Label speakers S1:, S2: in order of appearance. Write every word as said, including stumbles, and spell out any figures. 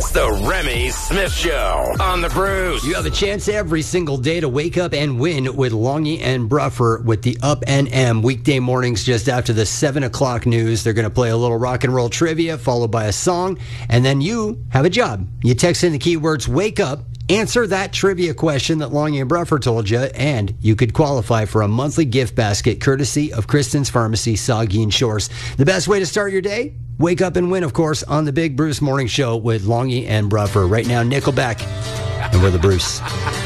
S1: It's the Remy Smith Show on the Bruce.
S2: You have a chance every single day to wake up and win with Longy and Bruffer with the Up and M weekday mornings just after the seven o'clock news. They're going to play a little rock and roll trivia followed by a song, and then you have a job. You text in the keywords wake up, answer that trivia question that Longy and Bruffer told you, and you could qualify for a monthly gift basket courtesy of Kristen's Pharmacy, Saugeen Shores. The best way to start your day? Wake up and win, of course, on the Big Bruce Morning Show with Longy and Bruffer. Right now, Nickelback, and we're the Bruce.